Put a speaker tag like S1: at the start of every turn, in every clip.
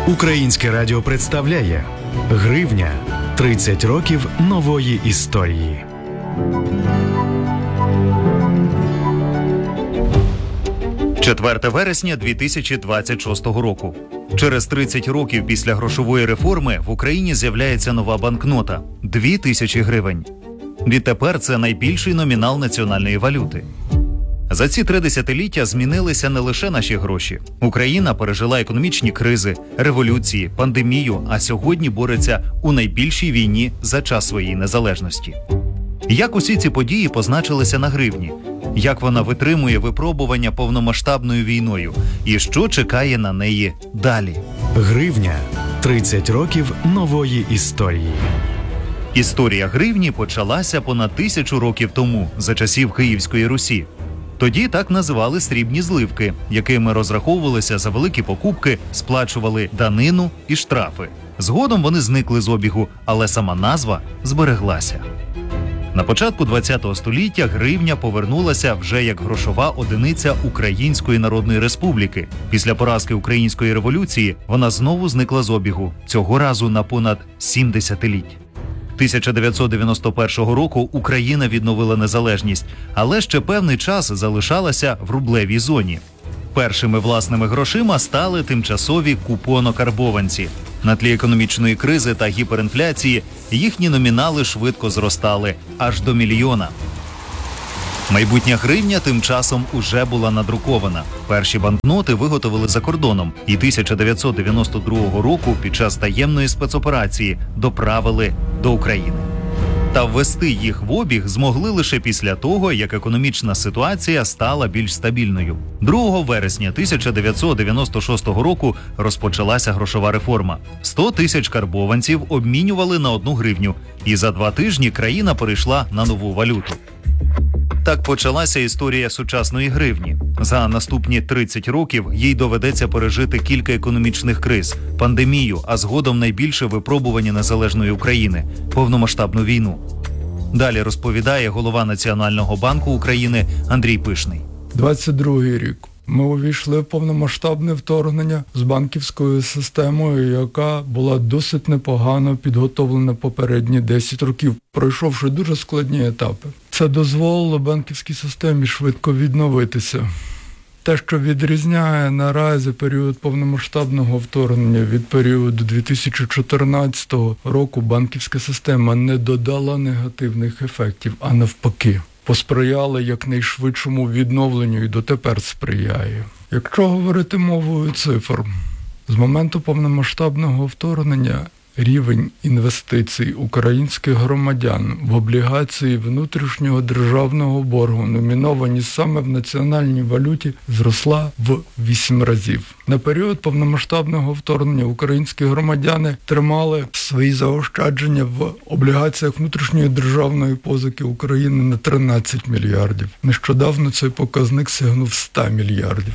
S1: Українське радіо представляє «Гривня. 30 років нової історії».
S2: «4 вересня 2026 року. Через 30 років після грошової реформи в Україні з'являється нова банкнота – 2000 гривень. Відтепер це найбільший номінал національної валюти. За ці 3 десятиліття змінилися не лише наші гроші. Україна пережила економічні кризи, революції, пандемію, а сьогодні бореться у найбільшій війні за час своєї незалежності. Як усі ці події позначилися на гривні? Як вона витримує випробування повномасштабною війною? І що чекає на неї далі?
S1: Гривня. 30 років нової історії.
S2: Історія гривні почалася понад 1000 років тому, за часів Київської Русі. Тоді так називали срібні зливки, якими розраховувалися за великі покупки, сплачували данину і штрафи. Згодом вони зникли з обігу, але сама назва збереглася. На початку ХХ століття гривня повернулася вже як грошова одиниця Української Народної Республіки. Після поразки Української революції вона знову зникла з обігу, цього разу на понад 7 десятиліть. 1991 року Україна відновила незалежність, але ще певний час залишалася в рублевій зоні. Першими власними грошима стали тимчасові купонокарбованці. На тлі економічної кризи та гіперінфляції їхні номінали швидко зростали – аж до мільйона. Майбутня гривня тим часом уже була надрукована. Перші банкноти виготовили за кордоном і 1992 року під час таємної спецоперації доправили до України. Та ввести їх в обіг змогли лише після того, як економічна ситуація стала більш стабільною. 2 вересня 1996 року розпочалася грошова реформа. 100 тисяч карбованців обмінювали на 1 гривню, і за 2 тижні країна перейшла на нову валюту. Так почалася історія сучасної гривні. За наступні 30 років їй доведеться пережити кілька економічних криз, пандемію, а згодом найбільше випробування незалежної України – повномасштабну війну. Далі розповідає голова Національного банку України Андрій Пишний.
S3: 22-й рік. Ми увійшли в повномасштабне вторгнення з банківською системою, яка була досить непогано підготовлена попередні 10 років, пройшовши дуже складні етапи. Це дозволило банківській системі швидко відновитися. Те, що відрізняє наразі період повномасштабного вторгнення від періоду 2014 року, банківська система не додала негативних ефектів, а навпаки, посприяла якнайшвидшому відновленню і дотепер сприяє. Якщо говорити мовою цифр, з моменту повномасштабного вторгнення рівень інвестицій українських громадян в облігації внутрішнього державного боргу, номіновані саме в національній валюті, зросла в 8 разів. На період повномасштабного вторгнення українські громадяни тримали свої заощадження в облігаціях внутрішньої державної позики України на 13 мільярдів. Нещодавно цей показник сягнув 100 мільярдів.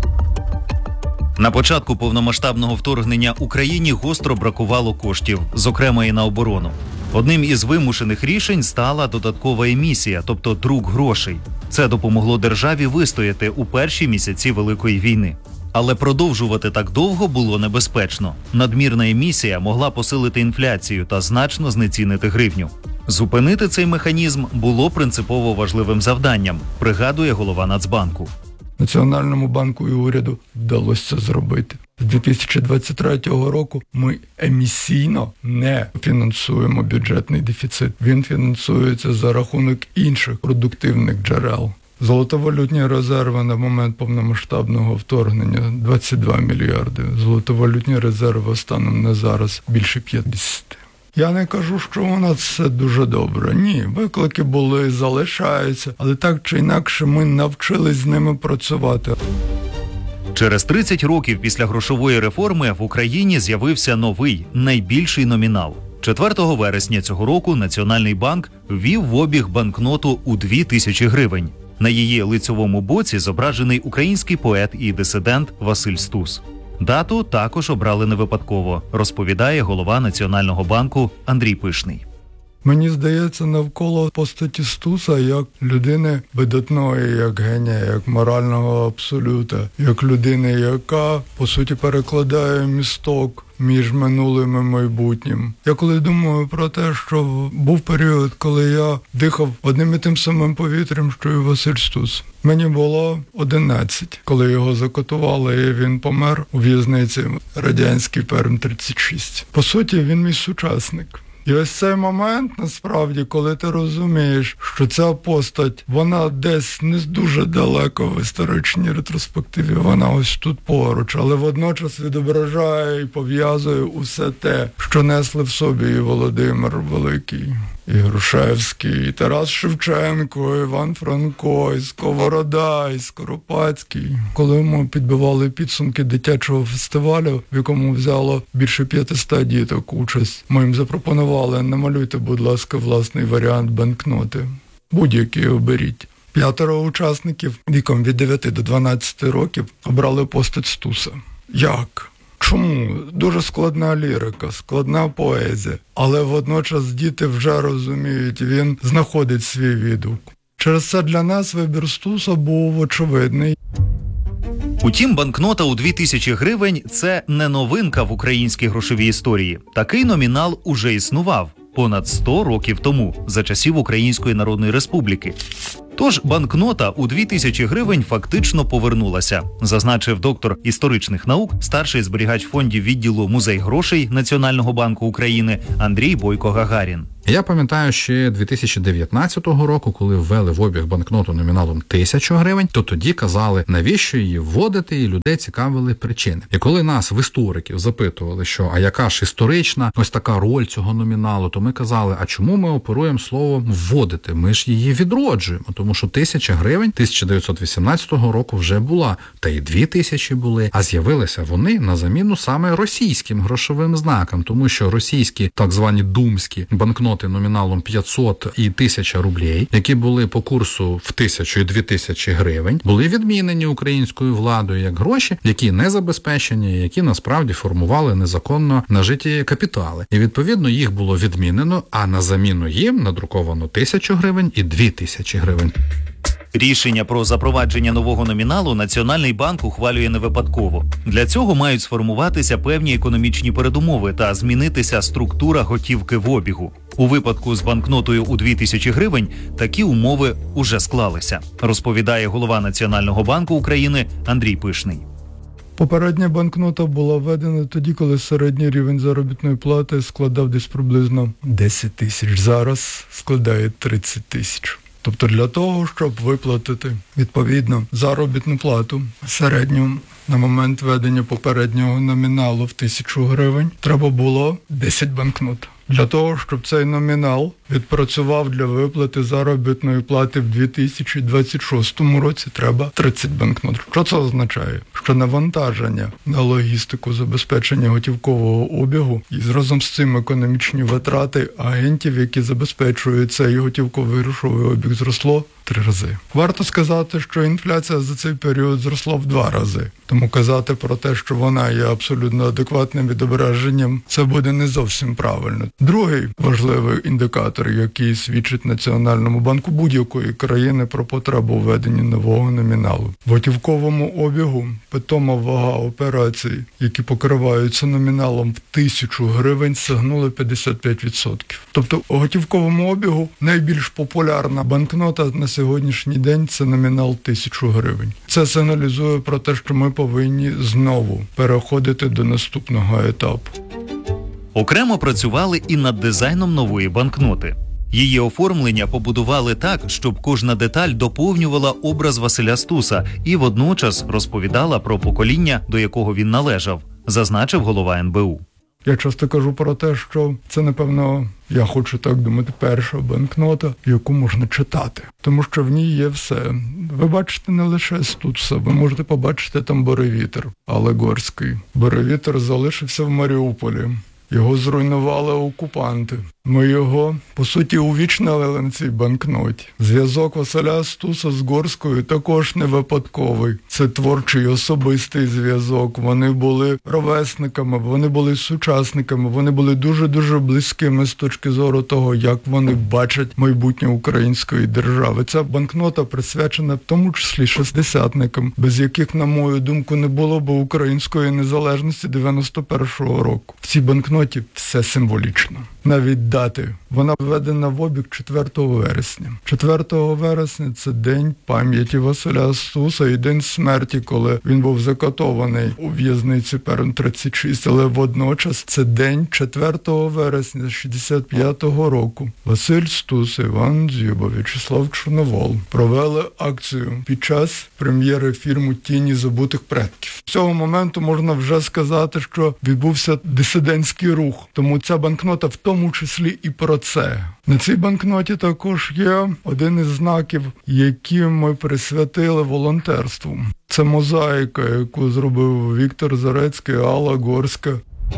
S2: На початку повномасштабного вторгнення Україні гостро бракувало коштів, зокрема і на оборону. Одним із вимушених рішень стала додаткова емісія, тобто друк грошей. Це допомогло державі вистояти у перші місяці Великої війни. Але продовжувати так довго було небезпечно. Надмірна емісія могла посилити інфляцію та значно знецінити гривню. Зупинити цей механізм було принципово важливим завданням, пригадує голова Нацбанку.
S3: Національному банку і уряду вдалося це зробити. З 2023 року ми емісійно не фінансуємо бюджетний дефіцит. Він фінансується за рахунок інших продуктивних джерел. Золотовалютні резерви на момент повномасштабного вторгнення – 22 мільярди. Золотовалютні резерви станом на зараз – більше 50. Я не кажу, що у нас все дуже добре. Ні, виклики були, залишаються, але так чи інакше ми навчились з ними працювати.
S2: Через 30 років після грошової реформи в Україні з'явився новий, найбільший номінал. 4 вересня цього року Національний банк ввів в обіг банкноту у 2000 гривень. На її лицьовому боці зображений український поет і дисидент Василь Стус. Дату також обрали не випадково, розповідає голова Національного банку Андрій Пишний.
S3: Мені здається, навколо постаті Стуса як людини видатної, як генія, як морального абсолюта, як людини, яка, по суті, перекладає місток між минулим і майбутнім. Я коли думаю про те, що був період, коли я дихав одним і тим самим повітрям, що і Василь Стус. Мені було 11, коли його закатували, і він помер у в'язниці радянській Перм-36. По суті, він мій сучасник. І ось цей момент, насправді, коли ти розумієш, що ця постать, вона десь не дуже далеко в історичній ретроспективі, вона ось тут поруч, але водночас відображає і пов'язує усе те, що несли в собі і Володимир Великий, і Грушевський, і Тарас Шевченко, і Іван Франко, і Сковорода, і Скоропадський. Коли ми підбивали підсумки дитячого фестивалю, в якому взяло більше 500 діток участь, ми їм запропонували: намалюйте, будь ласка, власний варіант банкноти. Будь-який оберіть. 5 учасників віком від 9 до 12 років обрали постать Стуса. Як? Чому? Дуже складна лірика, складна поезія. Але водночас діти вже розуміють, він знаходить свій відгук. Через це для нас вибір Стуса був очевидний.
S2: Утім, банкнота у 2000 гривень – це не новинка в українській грошовій історії. Такий номінал уже існував понад 100 років тому, за часів Української Народної Республіки. Тож банкнота у 2000 гривень фактично повернулася, зазначив доктор історичних наук, старший зберігач фондів відділу «Музей грошей» Національного банку України Андрій Бойко-Гагарін.
S4: Я пам'ятаю ще 2019 року, коли ввели в обіг банкноту номіналом 1000 гривень, то тоді казали, навіщо її вводити, і людей цікавили причини. І коли нас, в істориків, запитували, що а яка ж історична ось така роль цього номіналу, то ми казали, а чому ми оперуємо словом «вводити»? Ми ж її відроджуємо, тому що 1000 гривень 1918 року вже була, та й 2000 були, а з'явилися вони на заміну саме російським грошовим знакам, тому що російські так звані думські банкноти номіналом 500 і 1000 рублей, які були по курсу в 1000 і 2000 гривень, були відмінені українською владою як гроші, які не забезпечені, які насправді формували незаконно нажиті капітали. І відповідно їх було відмінено, а на заміну їм надруковано 1000 гривень і 2000 гривень.
S2: Рішення про запровадження нового номіналу Національний банк ухвалює не випадково. Для цього мають сформуватися певні економічні передумови та змінитися структура готівки в обігу. У випадку з банкнотою у 2000 гривень такі умови уже склалися, розповідає голова Національного банку України Андрій Пишний.
S3: Попередня банкнота була введена тоді, коли середній рівень заробітної плати складав десь приблизно 10 тисяч. Зараз складає 30 тисяч. Тобто для того, щоб виплатити відповідно заробітну плату середню на момент введення попереднього номіналу в 1000 гривень, треба було 10 банкнот. Для того, щоб цей номінал відпрацював для виплати заробітної плати в 2026 році, треба 30 банкнот. Що це означає? Що навантаження на логістику забезпечення готівкового обігу і разом з цим економічні витрати агентів, які забезпечують цей готівковий грошовий обіг, зросло 3 рази. Варто сказати, що інфляція за цей період зросла в 2 рази. Тому казати про те, що вона є абсолютно адекватним відображенням, це буде не зовсім правильно. Другий важливий індикатор, який свідчить Національному банку будь-якої країни про потребу введення нового номіналу. В готівковому обігу питома вага операцій, які покриваються номіналом в 1000 гривень, сягнули 55%. Тобто у готівковому обігу найбільш популярна банкнота на сьогоднішній день – це номінал 1000 гривень. Це сигналізує про те, що ми повинні знову переходити до наступного етапу.
S2: Окремо працювали і над дизайном нової банкноти. Її оформлення побудували так, щоб кожна деталь доповнювала образ Василя Стуса і водночас розповідала про покоління, до якого він належав, зазначив голова НБУ.
S3: Я часто кажу про те, що це, напевно, я хочу так думати, перша банкнота, яку можна читати. Тому що в ній є все. Ви бачите не лише Стуса, ви можете побачити там Буревітер алегорський. Буревітер залишився в Маріуполі. Його зруйнували окупанти. Ми його, по суті, увічнили на цій банкноті. Зв'язок Василя Стуса з Горською також не випадковий. Це творчий особистий зв'язок. Вони були ровесниками, вони були сучасниками, вони були дуже-дуже близькими з точки зору того, як вони бачать майбутнє української держави. Ця банкнота присвячена в тому числі шестидесятникам, без яких, на мою думку, не було б української незалежності 91-го року. В цій банкноті все символічно. Навіть дати. Вона введена в обіг 4 вересня. 4 вересня – це день пам'яті Василя Стуса і день смерті, коли він був закатований у в'язниці Перн 36, але водночас це день 4 вересня 65-го року. Василь Стус, Іван Дзюба, В'ячеслав Чорновол провели акцію під час прем'єри фільму «Тіні забутих предків». З цього моменту можна вже сказати, що відбувся дисидентський рух, тому ця банкнота в тому числі і про це. На цій банкноті також є один із знаків, які ми присвятили волонтерству. Це мозаїка, яку зробив Віктор Зарецький, Алла Горська.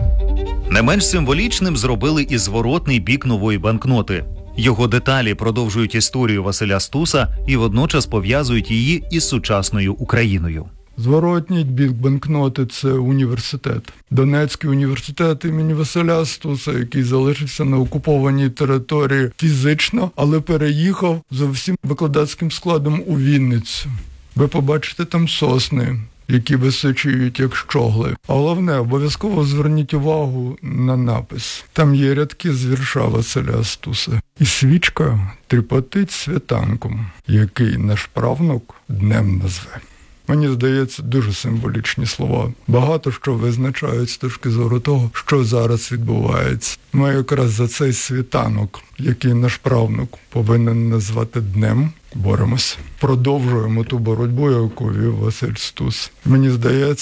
S2: Не менш символічним зробили і зворотний бік нової банкноти. Його деталі продовжують історію Василя Стуса і водночас пов'язують її із сучасною Україною.
S3: Зворотній бік банкноти – це університет. Донецький університет імені Василя Стуса, який залишився на окупованій території фізично, але переїхав за всім викладацьким складом у Вінницю. Ви побачите там сосни, які височують як щогли. А головне, обов'язково зверніть увагу на напис. Там є рядки з вірша Василя Стуса. І свічка тріпотить світанком, який наш правнук днем назве. Мені здається, дуже символічні слова. Багато що визначають з точки зору того, що зараз відбувається. Ми якраз за цей світанок, який наш правнук повинен назвати днем, боремося. Продовжуємо ту боротьбу, яку вів Василь Стус. Мені здається,